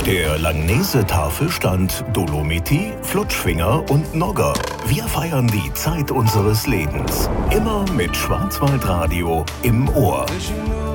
Der Langnese-Tafelstand Dolomiti, Flutschfinger und Nogger. Wir feiern die Zeit unseres Lebens. Immer mit Schwarzwaldradio im Ohr.